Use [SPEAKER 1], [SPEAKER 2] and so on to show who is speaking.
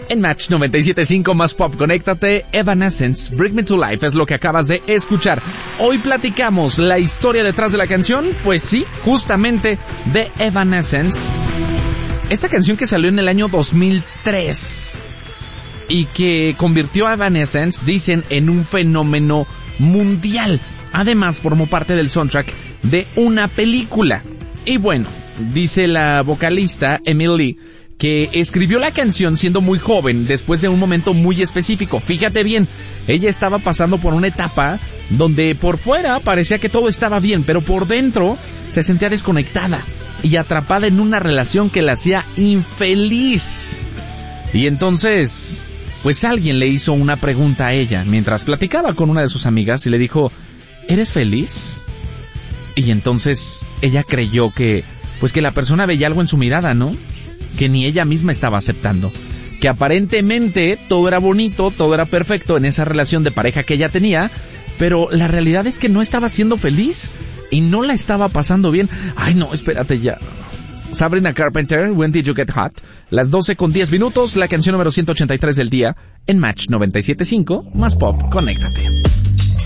[SPEAKER 1] En Match 97.5 más pop, conéctate. Evanescence, Bring Me to Life es lo que acabas de escuchar. Hoy platicamos la historia detrás de la canción. Pues sí, justamente de Evanescence. Esta canción que salió en el año 2003 y que convirtió a Evanescence, dicen, en un fenómeno mundial. Además, formó parte del soundtrack de una película. Y bueno, dice la vocalista Emily Lee que escribió la canción siendo muy joven, después de un momento muy específico. Fíjate bien, ella estaba pasando por una etapa donde por fuera parecía que todo estaba bien, pero por dentro se sentía desconectada y atrapada en una relación que la hacía infeliz. Y entonces, pues alguien le hizo una pregunta a ella mientras platicaba con una de sus amigas y le dijo, ¿eres feliz? Y entonces ella creyó que la persona veía algo en su mirada, ¿no? Que ni ella misma estaba aceptando. Que aparentemente todo era bonito, todo era perfecto en esa relación de pareja que ella tenía, pero la realidad es que no estaba siendo feliz y no la estaba pasando bien. Ay, no, espérate ya. Sabrina Carpenter, When Did You Get Hot? Las 12:10, la canción número 183 del día, en Match 97.5, más pop, conéctate.